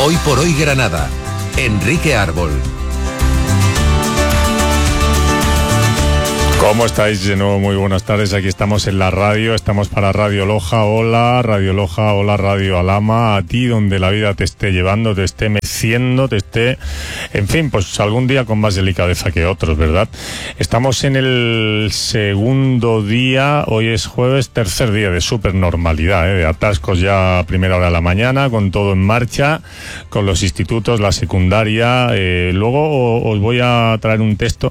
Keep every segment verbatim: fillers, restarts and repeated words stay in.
Hoy por hoy Granada. Enrique Árbol. ¿Cómo estáis? De nuevo, muy buenas tardes. Aquí estamos en la radio, estamos para Radio Loja. Hola, Radio Loja, hola, Radio Alhama. A ti donde la vida te esté llevando, te esté meciendo, te esté... En fin, pues algún día con más delicadeza que otros, ¿verdad? Estamos en el segundo día, hoy es jueves, tercer día de supernormalidad, ¿eh? De atascos ya a primera hora de la mañana, con todo en marcha, con los institutos, la secundaria. Eh, luego os voy a traer un texto,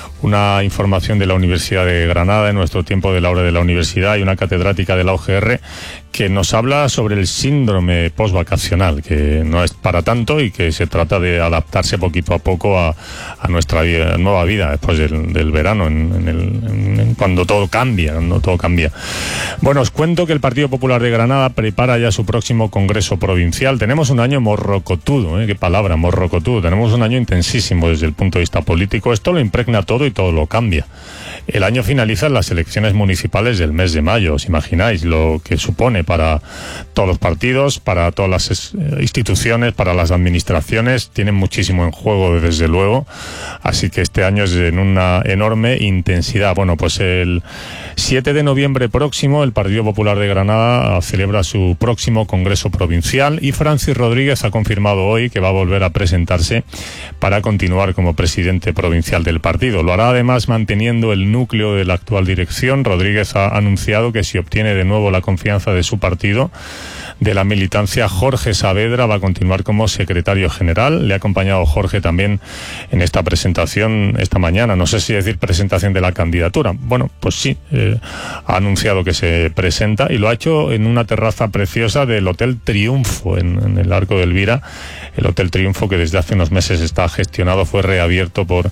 una información de la Universidad de Granada, en nuestro tiempo de la hora de la universidad, y una catedrática de la U G R que nos habla sobre el síndrome postvacacional, que no es para tanto y que se trata de adaptarse poquito a poco a, a nuestra vida, nueva vida después del, del verano, en, en el, en, en cuando todo cambia, cuando todo cambia. Bueno, os cuento que el Partido Popular de Granada prepara ya su próximo Congreso Provincial. Tenemos un año morrocotudo, ¿eh? Qué palabra, morrocotudo. Tenemos un año intensísimo desde el punto de vista político. Esto lo impregna todo y todo lo cambia. El año finaliza en las elecciones municipales del mes de mayo. ¿Os imagináis lo que supone para todos los partidos, para todas las instituciones, para las administraciones? Tienen muchísimo en juego, desde luego. Así que este año es en una enorme intensidad. Bueno, pues el siete de noviembre próximo, el Partido Popular de Granada celebra su próximo Congreso Provincial y Francis Rodríguez ha confirmado hoy que va a volver a presentarse para continuar como presidente provincial del partido. Lo hará además manteniendo el núcleo de la actual dirección. Rodríguez ha anunciado que si obtiene de nuevo la confianza de su partido, de la militancia, Jorge Saavedra va a continuar como secretario general. Le ha acompañado Jorge también en esta presentación esta mañana. No sé si decir presentación de la candidatura. Bueno, pues sí, eh, ha anunciado que se presenta y lo ha hecho en una terraza preciosa del Hotel Triunfo, en, en el Arco de Elvira. El Hotel Triunfo, que desde hace unos meses está gestionado, fue reabierto por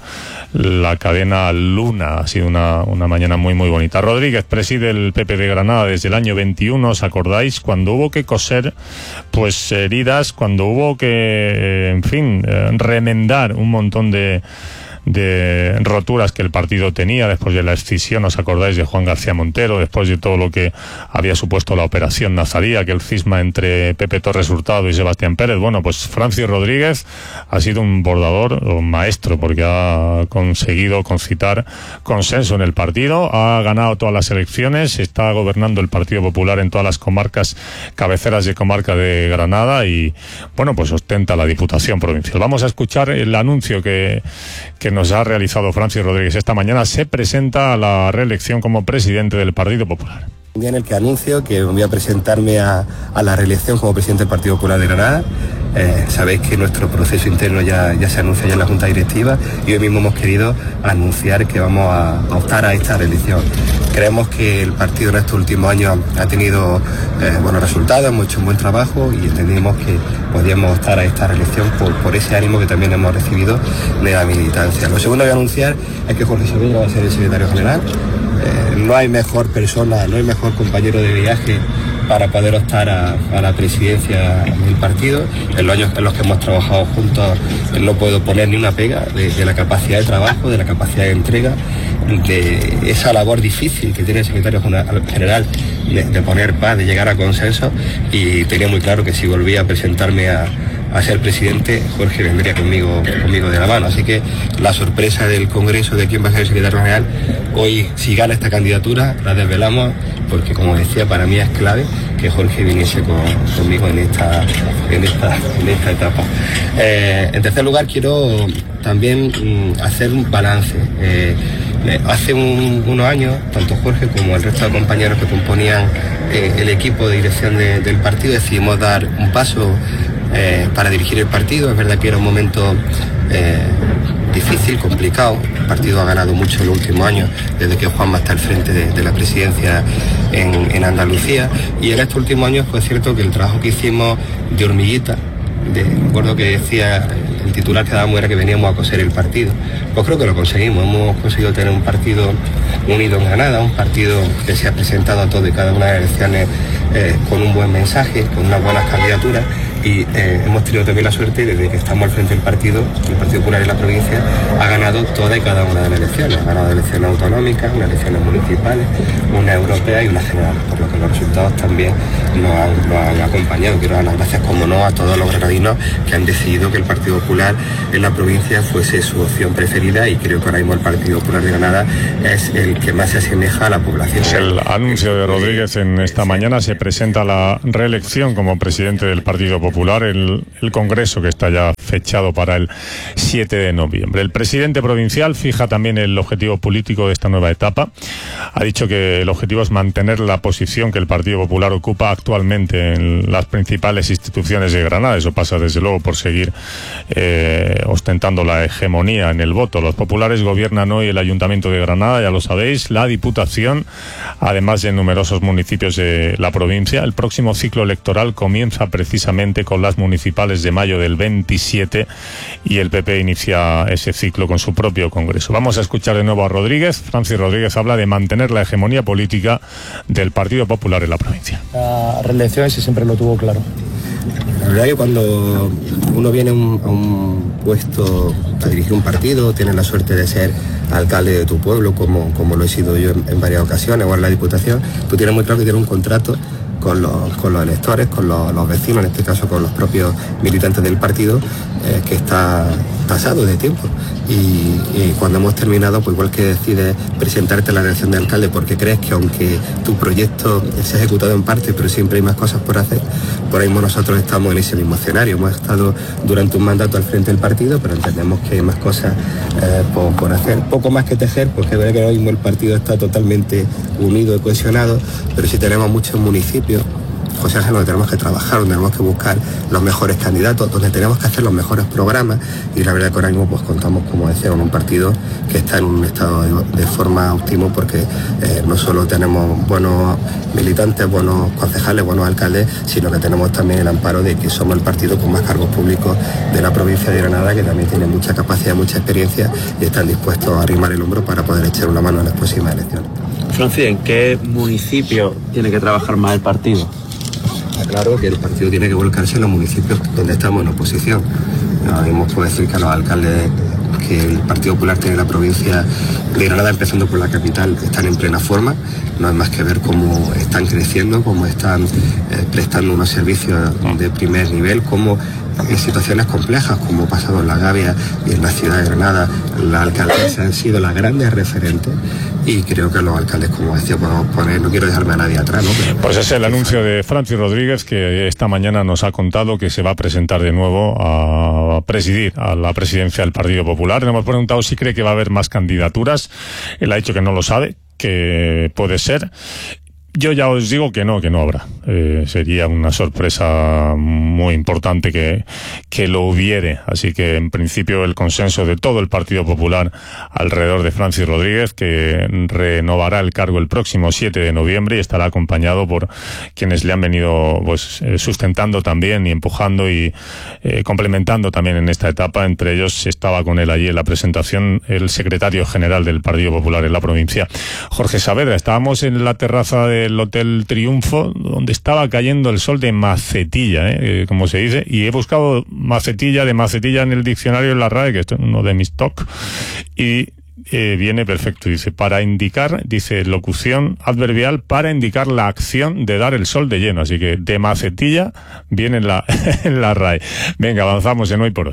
la cadena Luna. Ha sido una, una mañana muy, muy bonita. Rodríguez preside el P P de Granada desde el año veintiuno, ¿os acordáis? Cuando hubo que coser, pues, heridas, cuando hubo que, en fin, eh, remendar un montón de... de roturas que el partido tenía después de la escisión, ¿os acordáis de Juan García Montero? Después de todo lo que había supuesto la operación Nazarí, aquel cisma entre Pepe Torres Hurtado y Sebastián Pérez. Bueno, pues Francis Rodríguez ha sido un bordador, un maestro, porque ha conseguido concitar consenso en el partido, ha ganado todas las elecciones, está gobernando el Partido Popular en todas las comarcas, cabeceras de comarca de Granada, y bueno, pues ostenta la Diputación Provincial. Vamos a escuchar el anuncio que, que nos ha realizado Francis Rodríguez esta mañana. Se presenta a la reelección como presidente del Partido Popular. Un día en el que anuncio que voy a presentarme a, a la reelección como presidente del Partido Popular de Granada. Eh, sabéis que nuestro proceso interno ya, ya se anuncia ya en la Junta Directiva y hoy mismo hemos querido anunciar que vamos a, a optar a esta reelección. Creemos que el partido en estos últimos años ha tenido eh, buenos resultados, hemos hecho un buen trabajo y entendimos que podíamos optar a esta reelección por, por ese ánimo que también hemos recibido de la militancia. Lo segundo que voy a anunciar es que Jorge Saavedra va a ser el secretario general. Eh, no hay mejor persona, no hay mejor compañero de viaje para poder optar a, a la presidencia del partido. En los años en los que hemos trabajado juntos no puedo poner ni una pega de, de la capacidad de trabajo, de la capacidad de entrega, de esa labor difícil que tiene el secretario general de, de poner paz, de llegar a consenso, y tenía muy claro que si volvía a presentarme a a ser presidente, Jorge vendría conmigo, conmigo de la mano. Así que la sorpresa del Congreso de quién va a ser el secretario general, hoy, si gana esta candidatura, la desvelamos, porque como decía, para mí es clave que Jorge viniese con, conmigo en esta, en esta, en esta etapa. Eh, en tercer lugar, quiero también mm, hacer un balance. Eh, Hace un, unos años, tanto Jorge como el resto de compañeros que componían eh, el equipo de dirección de, del partido, decidimos dar un paso eh, para dirigir el partido. Es verdad que era un momento eh, difícil, complicado. El partido ha ganado mucho en los últimos años, desde que Juanma está al frente de, de la presidencia en, en Andalucía. Y en estos últimos años fue cierto que el trabajo que hicimos de hormiguita, de, recuerdo que decía el titular que dábamos era que veníamos a coser el partido. Pues creo que lo conseguimos. Hemos conseguido tener un partido unido en Granada, un partido que se ha presentado a todas y cada una de las elecciones eh, con un buen mensaje, con unas buenas candidaturas, y eh, hemos tenido también la suerte, desde que estamos al frente del partido, el Partido Popular en la provincia ha ganado todas y cada una de las elecciones. Ha ganado elecciones autonómicas, unas elecciones municipales, una europea y una general, por lo que los resultados también nos han, nos han acompañado. Quiero dar las gracias, como no, a todos los granadinos que han decidido que el Partido Popular en la provincia fuese su opción preferida, y creo que ahora mismo el Partido Popular de Granada es el que más se asemeja a la población. Es el anuncio de Rodríguez en esta mañana. Se presenta la reelección como presidente del Partido Popular, el, el Congreso que está ya fechado para el siete de noviembre. El presidente provincial fija también el objetivo político de esta nueva etapa. Ha dicho que el objetivo es mantener la posición que el Partido Popular ocupa actualmente en las principales instituciones de Granada. Eso pasa desde luego por seguir eh, ostentando la hegemonía en el voto. Los populares gobiernan hoy el Ayuntamiento de Granada, ya lo sabéis, la Diputación, además de numerosos municipios de la provincia. El próximo ciclo electoral comienza precisamente con las municipales de mayo del veintisiete y el P P inicia ese ciclo con su propio congreso. Vamos a escuchar de nuevo a Rodríguez. Francis Rodríguez habla de mantener la hegemonía política del Partido Popular en la provincia. La reelección ese siempre lo tuvo claro. La verdad que cuando uno viene a un, a un puesto a dirigir un partido, tienes la suerte de ser alcalde de tu pueblo, como, como lo he sido yo en, en varias ocasiones, o en la Diputación, tú tienes muy claro que tienes un contrato con los, con los electores, con los, los vecinos, en este caso con los propios militantes del partido, eh, que está tasado de tiempo. Y, y cuando hemos terminado, pues igual que decides presentarte a la elección de alcalde porque crees que aunque tu proyecto se ha ejecutado en parte, pero siempre hay más cosas por hacer, por ahí mismo nosotros estamos en ese mismo escenario. Hemos estado durante un mandato al frente del partido, pero entendemos que hay más cosas eh, por, por hacer, poco más que tejer, porque es verdad que ahora mismo el partido está totalmente unido y cohesionado, pero sí tenemos muchos municipios, José Ángel, donde tenemos que trabajar, donde tenemos que buscar los mejores candidatos, donde tenemos que hacer los mejores programas, y la verdad que ahora mismo pues contamos, como decía, con un partido que está en un estado de, de forma óptimo, porque eh, no solo tenemos buenos militantes, buenos concejales, buenos alcaldes, sino que tenemos también el amparo de que somos el partido con más cargos públicos de la provincia de Granada, que también tiene mucha capacidad, mucha experiencia, y están dispuestos a arrimar el hombro para poder echar una mano en las próximas elecciones. Francis, ¿en qué municipio tiene que trabajar más el partido? Está claro que el partido tiene que volcarse en los municipios donde estamos en oposición. Ahora mismo puedo decir que los alcaldes que el Partido Popular tiene en la provincia de Granada, empezando por la capital, están en plena forma. No hay más que ver cómo están creciendo, cómo están eh, prestando unos servicios de primer nivel, cómo en situaciones complejas, como ha pasado en La Gavia y en la ciudad de Granada, las alcaldesas han sido las grandes referentes, y creo que los alcaldes, como decía, podemos poner, no quiero dejarme a nadie atrás, ¿no? Pero, pues es el anuncio de Francis Rodríguez, que esta mañana nos ha contado que se va a presentar de nuevo a presidir a la presidencia del Partido Popular. Le hemos preguntado si cree que va a haber más candidaturas. Él ha dicho que no lo sabe, que puede ser. Yo ya os digo que no, que no habrá. Eh, sería una sorpresa muy importante que, que lo hubiere. Así que, en principio, el consenso de todo el Partido Popular alrededor de Francis Rodríguez, que renovará el cargo el próximo siete de noviembre y estará acompañado por quienes le han venido pues eh, sustentando también y empujando y eh, complementando también en esta etapa. Entre ellos estaba con él allí en la presentación el secretario general del Partido Popular en la provincia, Jorge Saavedra. Estábamos en la terraza de el Hotel Triunfo, donde estaba cayendo el sol de macetilla, ¿eh? como se dice, y he buscado macetilla de macetilla en el diccionario en la R A E, que es uno de mis toc, y eh, viene perfecto. Dice, para indicar, dice, locución adverbial para indicar la acción de dar el sol de lleno. Así que de macetilla viene en la, en la R A E. Venga, avanzamos en Hoy por Hoy.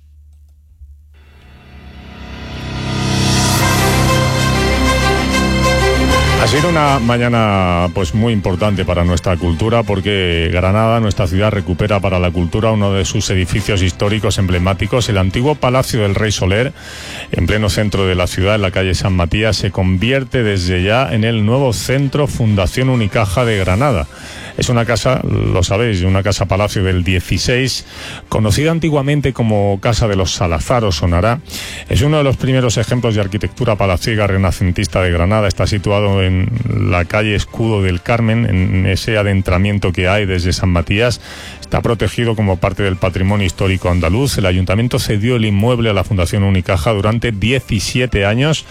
Ha sido una mañana pues muy importante para nuestra cultura, porque Granada, nuestra ciudad, recupera para la cultura uno de sus edificios históricos emblemáticos. El antiguo Palacio del Rey Soler, en pleno centro de la ciudad, en la calle San Matías, se convierte desde ya en el nuevo centro Fundación Unicaja de Granada. Es una casa, lo sabéis, una casa palacio del dieciséis, conocida antiguamente como Casa de los Salazar, os sonará. Es uno de los primeros ejemplos de arquitectura palaciega renacentista de Granada. Está situado en la calle Escudo del Carmen, en ese adentramiento que hay desde San Matías. Está protegido como parte del patrimonio histórico andaluz. El ayuntamiento cedió el inmueble a la Fundación Unicaja durante diecisiete años,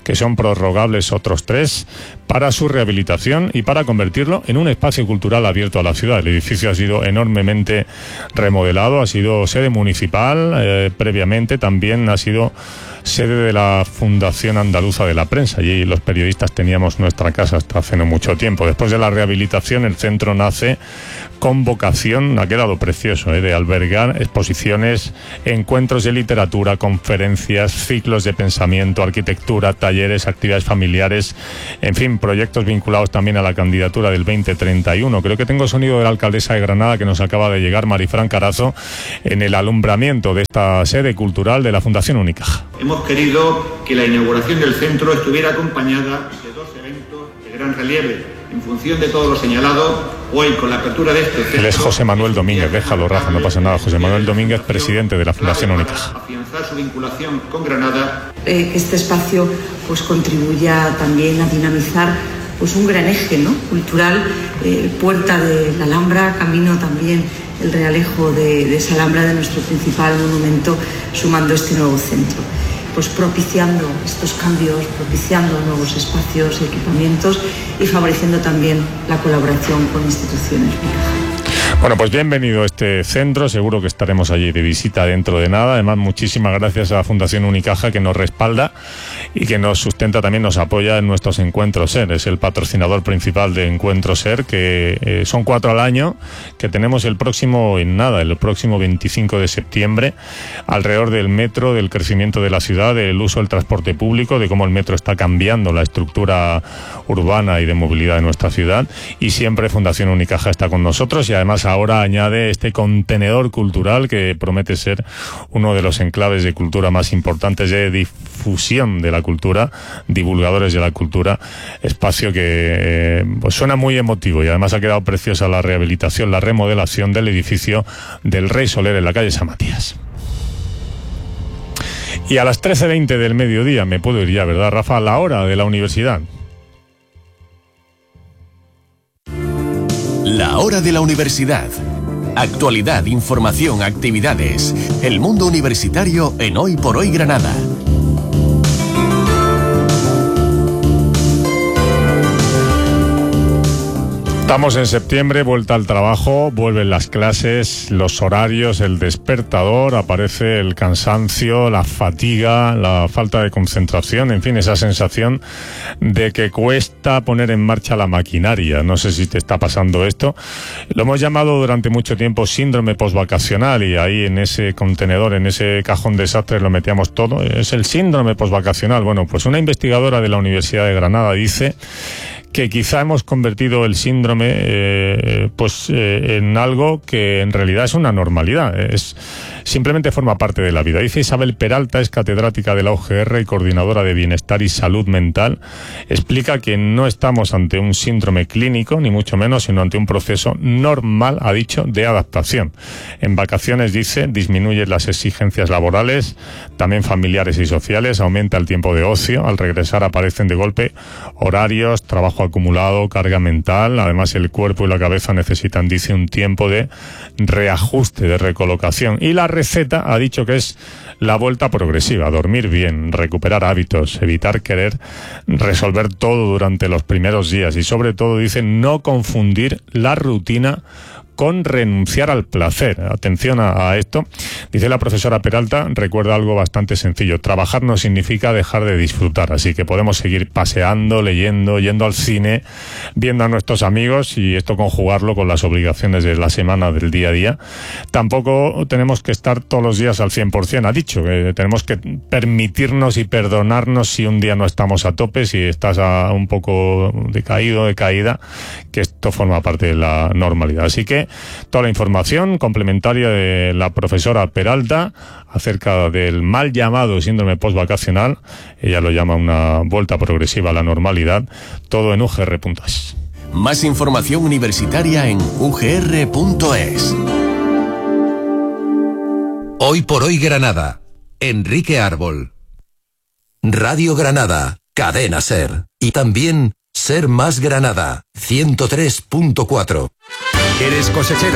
que son prorrogables otros tres, para su rehabilitación y para convertirlo en un espacio cultural abierto a la ciudad. El edificio ha sido enormemente remodelado, ha sido sede municipal, eh, previamente también ha sido sede de la Fundación Andaluza de la Prensa. Allí los periodistas teníamos nuestra casa hasta hace no mucho tiempo. Después de la rehabilitación, el centro nace con vocación, ha quedado precioso, ¿eh? de albergar exposiciones, encuentros de literatura, conferencias, ciclos de pensamiento, arquitectura, talleres, actividades familiares, en fin, proyectos vinculados también a la candidatura del veinte treinta y uno. Creo que tengo sonido de la alcaldesa de Granada, que nos acaba de llegar, Marifran Carazo, en el alumbramiento de esta sede cultural de la Fundación Unicaja. Hemos querido que la inauguración del centro estuviera acompañada de dos eventos de gran relieve. En función de todo lo señalado, hoy con la apertura de este centro... Él es José Manuel Domínguez, déjalo, Rafa, no pasa nada. José Manuel Domínguez, presidente de la Fundación Unicaja. Afianzar su vinculación con Granada. Eh, que este espacio pues contribuya también a dinamizar pues un gran eje, ¿no?, cultural, eh, puerta de la Alhambra, camino también el realejo de, de esa Alhambra, de nuestro principal monumento, sumando este nuevo centro. Pues propiciando estos cambios, propiciando nuevos espacios y equipamientos y favoreciendo también la colaboración con instituciones. Bueno, pues bienvenido a este centro, seguro que estaremos allí de visita dentro de nada. Además, muchísimas gracias a la Fundación Unicaja, que nos respalda y que nos sustenta, también nos apoya en nuestros Encuentros SER. Es el patrocinador principal de Encuentros SER, que eh, son cuatro al año, que tenemos el próximo, en nada, el próximo veinticinco de septiembre, alrededor del metro, del crecimiento de la ciudad, del uso del transporte público, de cómo el metro está cambiando la estructura urbana y de movilidad de nuestra ciudad. Y siempre Fundación Unicaja está con nosotros, y además ahora añade este contenedor cultural que promete ser uno de los enclaves de cultura más importantes, de difusión de la cultura, divulgadores de la cultura, espacio que eh, pues suena muy emotivo, y además ha quedado preciosa la rehabilitación, la remodelación del edificio del Rey Soler en la calle San Matías. Y a las trece veinte del mediodía me puedo ir ya, ¿verdad, Rafa? A la hora de la universidad. La hora de la universidad. Actualidad, información, actividades. El mundo universitario en Hoy por Hoy Granada. Estamos en septiembre, vuelta al trabajo, vuelven las clases, los horarios, el despertador, aparece el cansancio, la fatiga, la falta de concentración, en fin, esa sensación de que cuesta poner en marcha la maquinaria. No sé si te está pasando esto. Lo hemos llamado durante mucho tiempo síndrome posvacacional, y ahí en ese contenedor, en ese cajón desastre lo metíamos todo. Es el síndrome posvacacional. Bueno, pues una investigadora de la Universidad de Granada dice que quizá hemos convertido el síndrome eh, pues eh, en algo que en realidad es una normalidad, es simplemente forma parte de la vida. Dice Isabel Peralta, es catedrática de la U G R y coordinadora de Bienestar y Salud Mental. Explica que no estamos ante un síndrome clínico, ni mucho menos, sino ante un proceso normal, ha dicho, de adaptación. En vacaciones, dice, disminuyen las exigencias laborales, también familiares y sociales, aumenta el tiempo de ocio, al regresar aparecen de golpe horarios, trabajo acumulado, carga mental. Además, el cuerpo y la cabeza necesitan, dice, un tiempo de reajuste, de recolocación. Y la receta ha dicho que es la vuelta progresiva: dormir bien, recuperar hábitos, evitar querer resolver todo durante los primeros días, y sobre todo, dice, no confundir la rutina con renunciar al placer. Atención a, a esto. Dice la profesora Peralta, recuerda algo bastante sencillo: trabajar no significa dejar de disfrutar, así que podemos seguir paseando, leyendo, yendo al cine, viendo a nuestros amigos, y esto conjugarlo con las obligaciones de la semana, del día a día. Tampoco tenemos que estar todos los días al cien por cien, ha dicho, que tenemos que permitirnos y perdonarnos si un día no estamos a tope, si estás a un poco decaído, decaída, que esto forma parte de la normalidad. Así que toda la información complementaria de la profesora Peralta acerca del mal llamado síndrome postvacacional, ella lo llama una vuelta progresiva a la normalidad, todo en u g r punto es. Más información universitaria en u g r punto es. Hoy por Hoy Granada, Enrique Árbol. Radio Granada, Cadena SER. Y también Ser Más Granada, ciento tres punto cuatro. ¿Eres cosechero?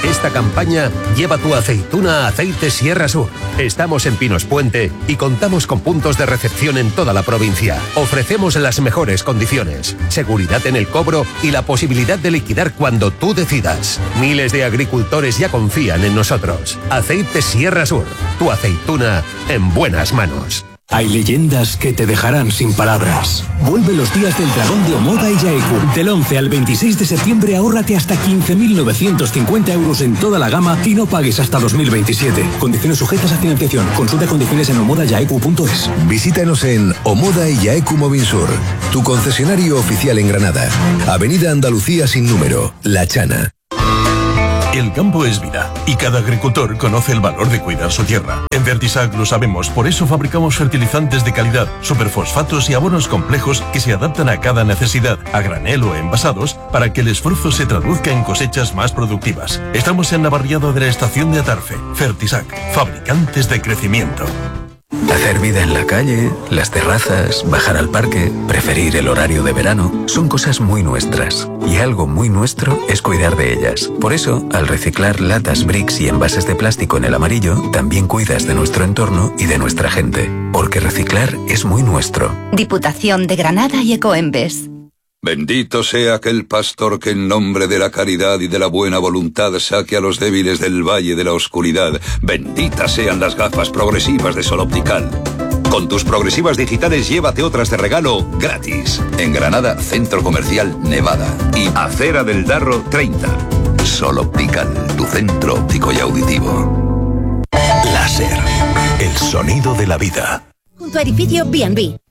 Esta campaña lleva tu aceituna a Aceites Sierra Sur. Estamos en Pinos Puente y contamos con puntos de recepción en toda la provincia. Ofrecemos las mejores condiciones, seguridad en el cobro y la posibilidad de liquidar cuando tú decidas. Miles de agricultores ya confían en nosotros. Aceites Sierra Sur, tu aceituna en buenas manos. Hay leyendas que te dejarán sin palabras. Vuelve los días del dragón de Omoda y Yaeku. Del once al veintiséis de septiembre ahórrate hasta quince mil novecientos cincuenta euros en toda la gama y no pagues hasta dos mil veintisiete. Condiciones sujetas a financiación. Consulta condiciones en omoda yaeku punto es. Visítanos en Omoda y Yaeku Movinsur, tu concesionario oficial en Granada. Avenida Andalucía sin número, La Chana. El campo es vida y cada agricultor conoce el valor de cuidar su tierra. En Fertisac lo sabemos, por eso fabricamos fertilizantes de calidad, superfosfatos y abonos complejos que se adaptan a cada necesidad, a granel o envasados, para que el esfuerzo se traduzca en cosechas más productivas. Estamos en la barriada de la estación de Atarfe. Fertisac, fabricantes de crecimiento. Hacer vida en la calle, las terrazas, bajar al parque, preferir el horario de verano, son cosas muy nuestras. Y algo muy nuestro es cuidar de ellas. Por eso, al reciclar latas, bricks y envases de plástico en el amarillo, también cuidas de nuestro entorno y de nuestra gente. Porque reciclar es muy nuestro. Diputación de Granada y Ecoembes. Bendito sea aquel pastor que en nombre de la caridad y de la buena voluntad saque a los débiles del valle de la oscuridad. Benditas sean las gafas progresivas de Sol Optical. Con tus progresivas digitales llévate otras de regalo gratis. En Granada, Centro Comercial Nevada y Acera del Darro treinta. Sol Optical, tu centro óptico y auditivo. Láser, el sonido de la vida. Junto a edificio B and B.